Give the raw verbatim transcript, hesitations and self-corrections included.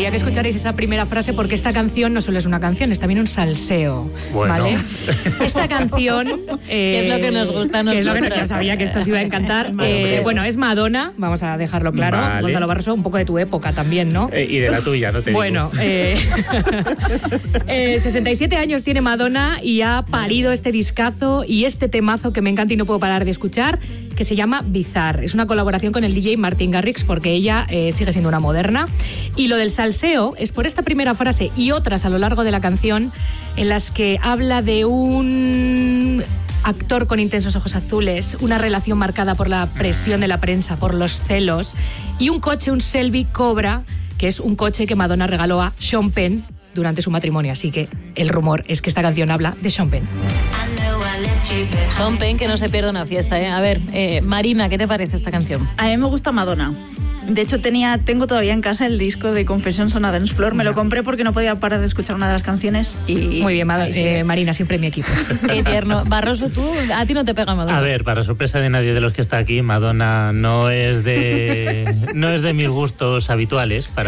quería que escucharais esa primera frase porque esta canción no solo es una canción, es también un salseo, bueno. ¿vale? Esta canción... Eh, es lo que nos gusta a nosotros. Es lo que yo sabía que esto os iba a encantar. Eh, bueno, es Madonna, vamos a dejarlo claro. Vale. Gonzalo Barroso, un poco de tu época también, ¿no? Eh, y de la tuya, no te digo. Bueno, eh, eh, sesenta y siete años tiene Madonna y ha parido este discazo y este temazo que me encanta y no puedo parar de escuchar, que se llama Bizarre. Es una colaboración con el D J Martin Garrix porque ella eh, sigue siendo una moderna. Y lo del salseo es por esta primera frase y otras a lo largo de la canción en las que habla de un actor con intensos ojos azules, una relación marcada por la presión de la prensa, por los celos, y un coche, un Shelby Cobra, que es un coche que Madonna regaló a Sean Penn durante su matrimonio. Así que el rumor es que esta canción habla de Sean Penn. Sean Penn, que no se pierda una fiesta, ¿eh? A ver, eh, Marina, ¿qué te parece esta canción? A mí me gusta Madonna. De hecho, tenía, tengo todavía en casa el disco de Confessions on a Dance Floor. Me lo compré porque no podía parar de escuchar una de las canciones y... Muy bien, Mad- eh, Marina, siempre en mi equipo. Qué tierno. Barroso, tú, a ti no te pega Madonna. A ver, para sorpresa de nadie de los que está aquí, Madonna no es de, no es de mis gustos habituales. Para